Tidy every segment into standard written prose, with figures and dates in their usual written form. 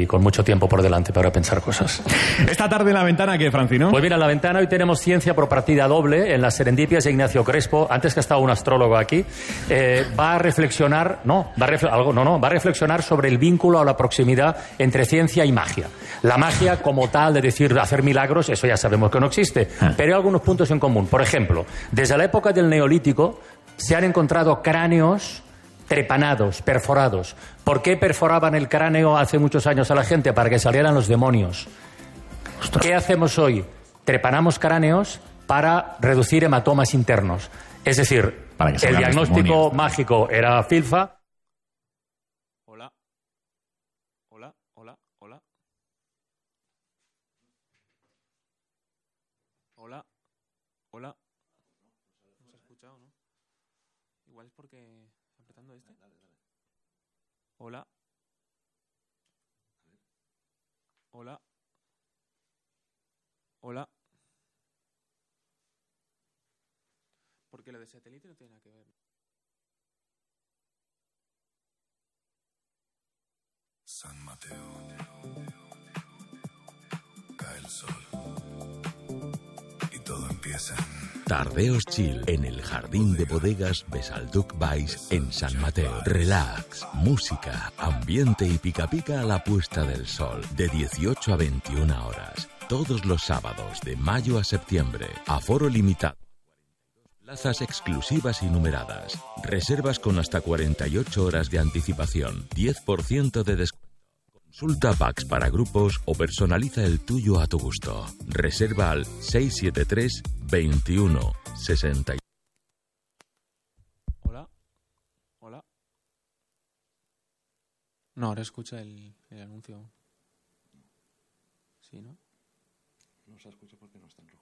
y con mucho tiempo por delante para pensar cosas. Esta tarde en La Ventana, ¿qué, Francino? Pues mira, en La Ventana hoy tenemos ciencia por partida doble. En las Serendipias de Ignacio Crespo, antes que ha estado un astrólogo aquí, va a reflexionar sobre el vínculo o la proximidad entre ciencia y magia. La magia como tal, de decir, hacer milagros, eso ya sabemos que no existe, pero hay algunos puntos en común. Por ejemplo, desde la época del Neolítico se han encontrado cráneos trepanados, perforados. ¿Por qué perforaban el cráneo hace muchos años a la gente? Para que salieran los demonios. Ostras. ¿Qué hacemos hoy? Trepanamos cráneos para reducir hematomas internos. Es decir, el diagnóstico mágico era filfa. Hola. Hola, hola, hola. Hola. Hola. ¿No se ha escuchado, no? Igual es porque... apretando este. Hola. Hola. Hola. Porque lo de satélite no tiene nada que ver. San Mateo. Cae el sol. Y todo empieza. Tardeos Chill en el jardín de bodegas Besalduc Weiss en San Mateo. Relax, música, ambiente y pica pica a la puesta del sol de 18 a 21 horas. Todos los sábados de mayo a septiembre. Aforo limitado. Plazas exclusivas y numeradas. Reservas con hasta 48 horas de anticipación. 10% de descuento. Consulta packs para grupos o personaliza el tuyo a tu gusto. Reserva al 673 21 60. Hola. Hola. No, ahora escucha el anuncio. Sí, ¿no? No se escucha porque no está en rojo.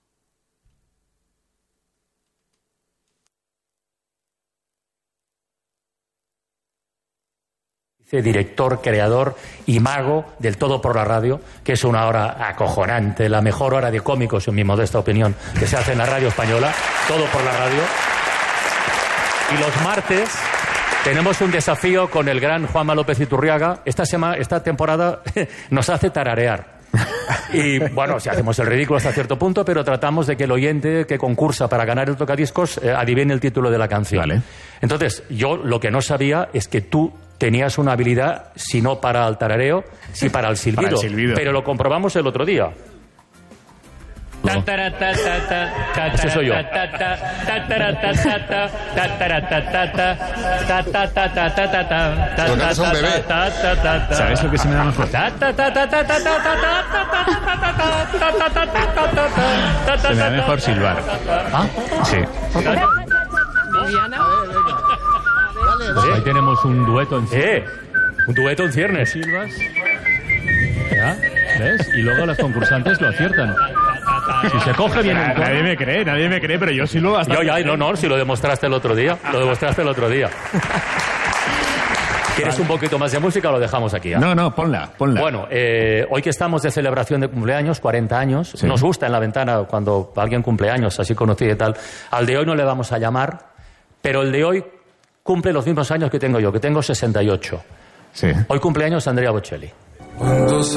Director, creador y mago del Todo por la Radio, que es una hora acojonante, la mejor hora de cómicos, en mi modesta opinión, que se hace en la radio española, Todo por la Radio. Y los martes tenemos un desafío con el gran Juanma López Iturriaga. Esta temporada nos hace tararear. Y bueno, si hacemos el ridículo hasta cierto punto, pero tratamos de que el oyente que concursa para ganar el tocadiscos adivine el título de la canción. Vale. Entonces, yo lo que no sabía es que tú tenías una habilidad, si no para el tarareo, sí para el silbido. Para el silbido. Pero lo comprobamos el otro día. Ese soy yo. Es un bebé. ¿Sabes lo que se me da mejor? Se me da mejor silbar. ¿Ah? Sí. Pues ahí tenemos un dueto en ciernes. Un dueto en ciernes. Silbas. ¿Ya? ¿Ves? Y luego los concursantes lo aciertan. Si se coge bien el tono... Nadie me cree, pero yo sí lo bastante. No, si lo demostraste el otro día. ¿Quieres un poquito más de música o lo dejamos aquí? No, ponla. Bueno, hoy que estamos de celebración de cumpleaños, 40 años, sí. Nos gusta en La Ventana cuando alguien cumple años, así conocido y tal. Al de hoy no le vamos a llamar, pero el de hoy cumple los mismos años que tengo yo, que tengo 68. Sí. Hoy cumpleaños Andrea Bocelli.